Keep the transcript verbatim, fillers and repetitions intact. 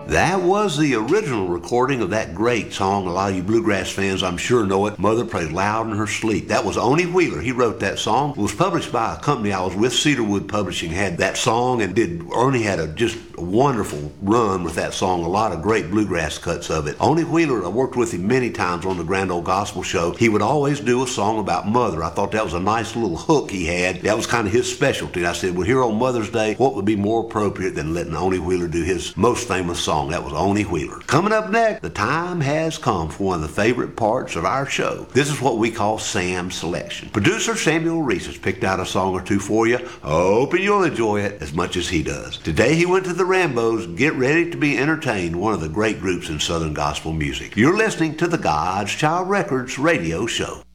That was the original recording of that great song. A lot of you bluegrass fans, I'm sure, know it. Mother Prays Loud in Her Sleep. That was Oney Wheeler. He wrote that song. It was published by a company I was with. Cedarwood Publishing had that song, and did Ernie had a just a wonderful run with that song. A lot of great bluegrass cuts of it. Oney Wheeler, I worked with him many times on the Grand Ole Gospel Show. He would always do a song about mother. I thought that was a nice little hook he had. That was kind of his specialty. And I said, well, here on Mother's Day, what would be more appropriate than letting Oney Wheeler do his most famous song? That was Oney Wheeler. Coming up next, the time has come for one of the favorite parts of our show. This is what we call Sam's Selection. Producer Samuel Reese has picked out a song or two for you. Hoping you'll enjoy it as much as he does. Today he went to the Rambos. Get ready to be entertained, one of the great groups in Southern gospel music. You're listening to the God's Child Records radio show.